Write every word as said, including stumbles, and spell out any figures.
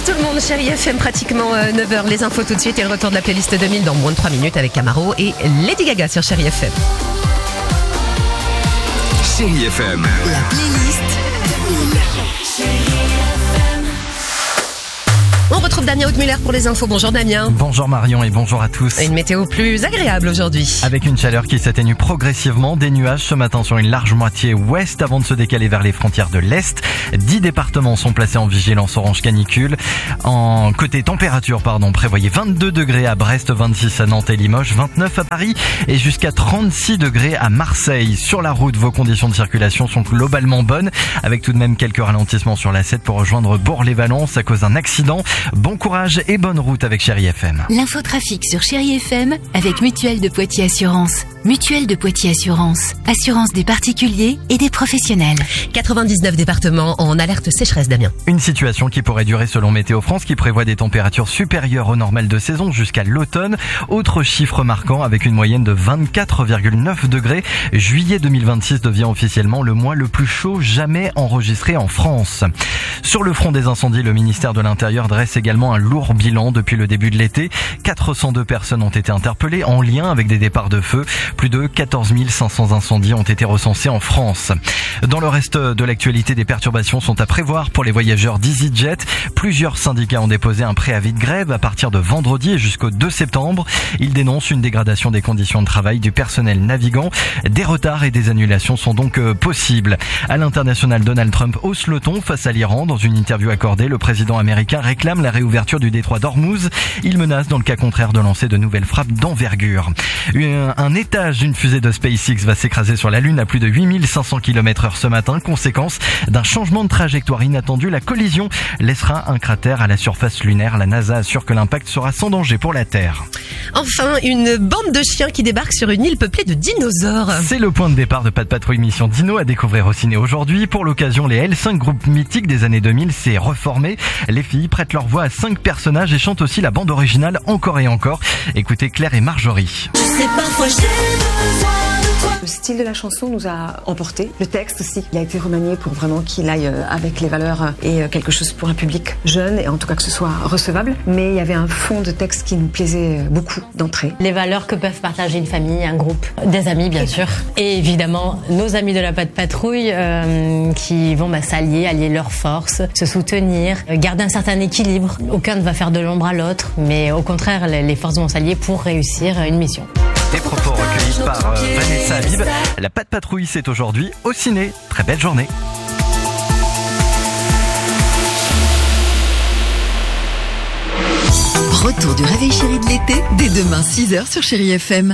tout le monde, chérie F M, pratiquement euh, neuf heures. Les infos tout de suite et le retour de la playlist deux mille dans moins de trois minutes avec Camaro et Lady Gaga sur chérie F M. Chérie F M. La playlist deux mille. On retrouve Damien Haute-Muller pour les infos. Bonjour Damien. Bonjour Marion et bonjour à tous. Une météo plus agréable aujourd'hui. Avec une chaleur qui s'atténue progressivement, des nuages ce matin sur une large moitié ouest avant de se décaler vers les frontières de l'Est. Dix départements sont placés en vigilance orange canicule. En côté température, pardon, prévoyez vingt-deux degrés à Brest, vingt-six à Nantes et Limoges, vingt-neuf à Paris et jusqu'à trente-six degrés à Marseille. Sur la route, vos conditions de circulation sont globalement bonnes, avec tout de même quelques ralentissements sur l'A sept pour rejoindre Bourg-les-Valences à cause d'un accident. Bon courage et bonne route avec Chérie F M. L'infotrafic sur Chérie F M avec Mutuelle de Poitiers Assurance. Mutuelle de Poitiers Assurance. Assurance des particuliers et des professionnels. quatre-vingt-dix-neuf départements en alerte sécheresse, Damien. Une situation qui pourrait durer selon Météo France, qui prévoit des températures supérieures au normal de saison jusqu'à l'automne. Autre chiffre marquant avec une moyenne de vingt-quatre virgule neuf degrés. Juillet deux mille vingt-six devient officiellement le mois le plus chaud jamais enregistré en France. Sur le front des incendies, le ministère de l'Intérieur dresse également un lourd bilan depuis le début de l'été. quatre cent deux personnes ont été interpellées en lien avec des départs de feu. Plus de quatorze mille cinq cents incendies ont été recensés en France. Dans le reste de l'actualité, des perturbations sont à prévoir pour les voyageurs d'EasyJet. Plusieurs syndicats ont déposé un préavis de grève à partir de vendredi et jusqu'au deux septembre. Ils dénoncent une dégradation des conditions de travail du personnel navigant. Des retards et des annulations sont donc possibles. À l'international, Donald Trump hausse le ton face à l'Iran. Dans une interview accordée, le président américain réclame la réouverture du détroit d'Ormuz. Il menace dans le cas contraire de lancer de nouvelles frappes d'envergure. Un étage d'une fusée de SpaceX va s'écraser sur la Lune à plus de huit mille cinq cents kilomètres heure ce matin. Conséquence d'un changement de trajectoire inattendu. La collision laissera un cratère à la surface lunaire. La NASA assure que l'impact sera sans danger pour la Terre. Enfin, une bande de chiens qui débarque sur une île peuplée de dinosaures. C'est le point de départ de Pat' Patrouille Mission Dino à découvrir au ciné aujourd'hui. Pour l'occasion, les L cinq, groupe mythique des années deux mille, s'est reformé. Les filles prêtent leur voix à cinq personnages et chantent aussi la bande originale encore et encore. Écoutez Claire et Marjorie. Je sais parfois j'ai besoin de toi. Le style de la chanson nous a emporté. Le texte aussi, il a été remanié pour vraiment qu'il aille avec les valeurs et quelque chose pour un public jeune et en tout cas que ce soit recevable. Mais il y avait un fond de texte qui nous plaisait beaucoup d'entrée. Les valeurs que peuvent partager une famille, un groupe, des amis bien sûr. Et évidemment nos amis de la Pat' Patrouille euh, qui vont bah, s'allier, allier leurs forces, se soutenir, garder un certain équilibre. Aucun ne va faire de l'ombre à l'autre, mais au contraire les forces vont s'allier pour réussir une mission. Des propos recueillis par euh, Vanessa Habib. La Pat' Patrouille, c'est aujourd'hui au ciné. Très belle journée. Retour du réveil chéri de l'été dès demain six heures sur Chérie F M.